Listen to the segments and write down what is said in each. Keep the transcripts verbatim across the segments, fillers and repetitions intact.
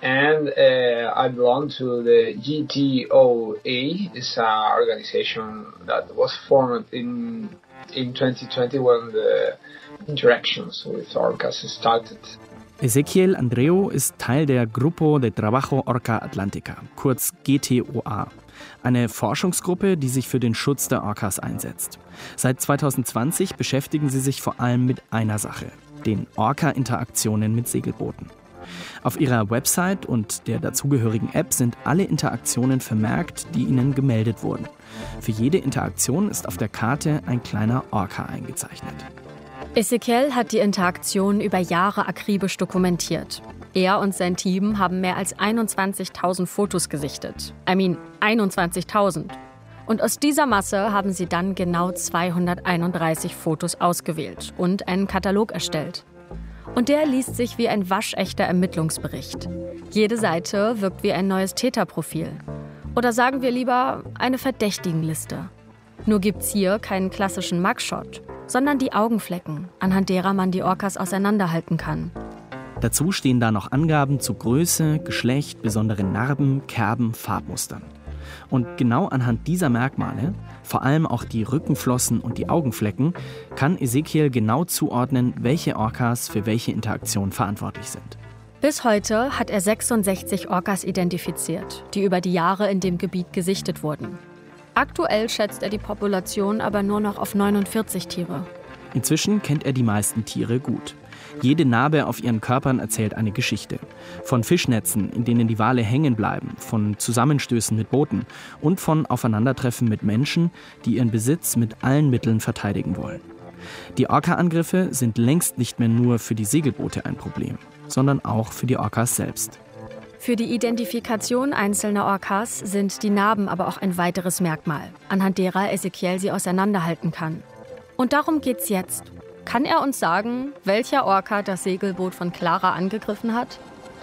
And uh, I belong to the G T O A. It's an organization that was formed in in twenty twenty when the interactions with orcas started. Ezequiel Andreu ist Teil der Grupo de Trabajo Orca Atlantica, kurz G T O A. Eine Forschungsgruppe, die sich für den Schutz der Orcas einsetzt. Seit zwanzig zwanzig beschäftigen sie sich vor allem mit einer Sache, den Orca-Interaktionen mit Segelbooten. Auf ihrer Website und der dazugehörigen App sind alle Interaktionen vermerkt, die ihnen gemeldet wurden. Für jede Interaktion ist auf der Karte ein kleiner Orca eingezeichnet. Ezequiel hat die Interaktion über Jahre akribisch dokumentiert. Er und sein Team haben mehr als einundzwanzigtausend Fotos gesichtet. I mean, einundzwanzigtausend. Und aus dieser Masse haben sie dann genau zweihunderteinunddreißig Fotos ausgewählt und einen Katalog erstellt. Und der liest sich wie ein waschechter Ermittlungsbericht. Jede Seite wirkt wie ein neues Täterprofil. Oder sagen wir lieber eine Verdächtigenliste. Nur gibt's hier keinen klassischen Mugshot, sondern die Augenflecken, anhand derer man die Orcas auseinanderhalten kann. Dazu stehen da noch Angaben zu Größe, Geschlecht, besonderen Narben, Kerben, Farbmustern. Und genau anhand dieser Merkmale, vor allem auch die Rückenflossen und die Augenflecken, kann Ezequiel genau zuordnen, welche Orcas für welche Interaktion verantwortlich sind. Bis heute hat er sechsundsechzig Orcas identifiziert, die über die Jahre in dem Gebiet gesichtet wurden. Aktuell schätzt er die Population aber nur noch auf neunundvierzig Tiere. Inzwischen kennt er die meisten Tiere gut. Jede Narbe auf ihren Körpern erzählt eine Geschichte. Von Fischnetzen, in denen die Wale hängen bleiben, von Zusammenstößen mit Booten und von Aufeinandertreffen mit Menschen, die ihren Besitz mit allen Mitteln verteidigen wollen. Die Orca-Angriffe sind längst nicht mehr nur für die Segelboote ein Problem, sondern auch für die Orcas selbst. Für die Identifikation einzelner Orcas sind die Narben aber auch ein weiteres Merkmal, anhand derer Ezequiel sie auseinanderhalten kann. Und darum geht's jetzt. Kann er uns sagen, welcher Orca das Segelboot von Clara angegriffen hat?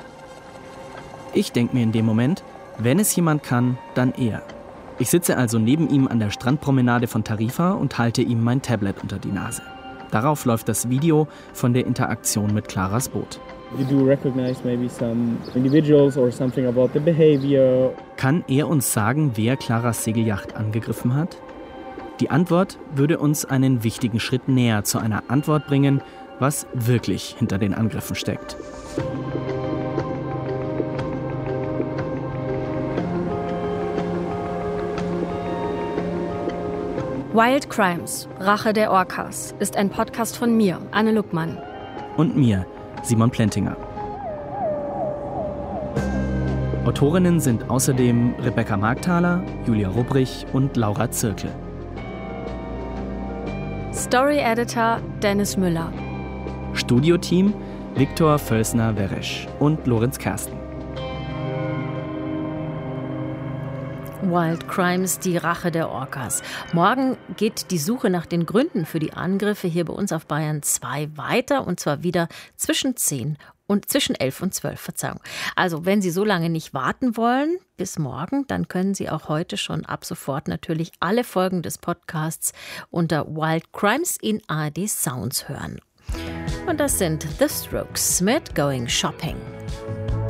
Ich denke mir in dem Moment, wenn es jemand kann, dann er. Ich sitze also neben ihm an der Strandpromenade von Tarifa und halte ihm mein Tablet unter die Nase. Darauf läuft das Video von der Interaktion mit Claras Boot. You do recognize maybe some individuals or something about the behavior. Kann er uns sagen, wer Claras Segelyacht angegriffen hat? Die Antwort würde uns einen wichtigen Schritt näher zu einer Antwort bringen, was wirklich hinter den Angriffen steckt. Wild Crimes, Rache der Orcas, ist ein Podcast von mir, Anne Luckmann. Und mir, Simon Plentinger. Autorinnen sind außerdem Rebecca Markthaler, Julia Rubbrich und Laura Zirkel. Story Editor Dennis Müller. Studioteam Viktor Völsner-Weresch und Lorenz Kersten. Wild Crimes, die Rache der Orcas. Morgen geht die Suche nach den Gründen für die Angriffe hier bei uns auf Bayern zwei weiter, und zwar wieder zwischen zehn und zwischen elf und zwölf, Verzeihung. Also, wenn Sie so lange nicht warten wollen, bis morgen, dann können Sie auch heute schon ab sofort natürlich alle Folgen des Podcasts unter Wild Crimes in A R D Sounds hören. Und das sind The Strokes mit Going Shopping.